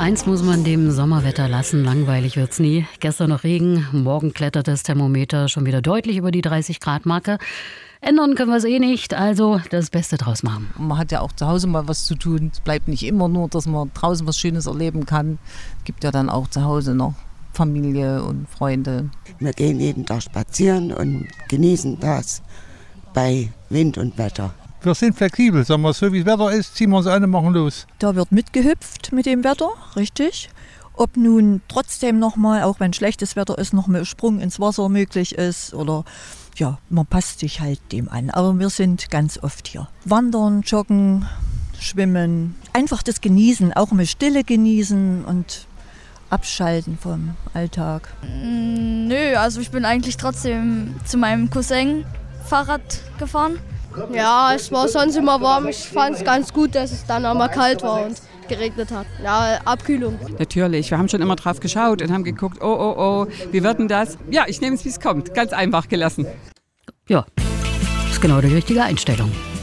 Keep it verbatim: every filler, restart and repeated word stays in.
Eins muss man dem Sommerwetter lassen, langweilig wird's nie. Gestern noch Regen, morgen klettert das Thermometer schon wieder deutlich über die dreißig Grad Marke. Ändern können wir es eh nicht, also das Beste draus machen. Man hat ja auch zu Hause mal was zu tun. Es bleibt nicht immer nur, dass man draußen was Schönes erleben kann. Es gibt ja dann auch zu Hause noch Familie und Freunde. Wir gehen jeden Tag spazieren und genießen das bei Wind und Wetter. Wir sind flexibel, sagen wir, so wie das Wetter ist, ziehen wir uns an und machen los. Da wird mitgehüpft mit dem Wetter, richtig. Ob nun trotzdem nochmal, auch wenn schlechtes Wetter ist, noch ein Sprung ins Wasser möglich ist oder ja, man passt sich halt dem an. Aber wir sind ganz oft hier. Wandern, joggen, schwimmen, einfach das Genießen, auch mal Stille genießen und abschalten vom Alltag. Nö, also ich bin eigentlich trotzdem zu meinem Cousin Fahrrad gefahren. Ja, es war sonst immer warm. Ich fand es ganz gut, dass es dann auch mal kalt war und geregnet hat. Ja, Abkühlung. Natürlich, wir haben schon immer drauf geschaut und haben geguckt, oh, oh, oh, wie wird denn das? Ja, ich nehme es, wie es kommt. Ganz einfach gelassen. Ja, ist genau die richtige Einstellung.